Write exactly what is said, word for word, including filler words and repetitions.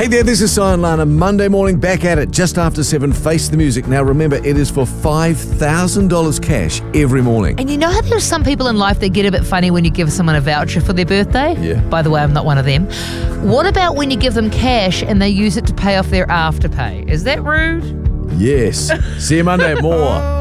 Hey there, this is Cy and Lana. Monday morning, back at it, just after seven. Face the Music. Now remember, it is for five thousand dollars cash every morning. And you know how there's some people in life that get a bit funny when you give someone a voucher for their birthday? Yeah. By the way, I'm not one of them. What about when you give them cash and they use it to pay off their afterpay? Is that rude? Yes. See you Monday. More.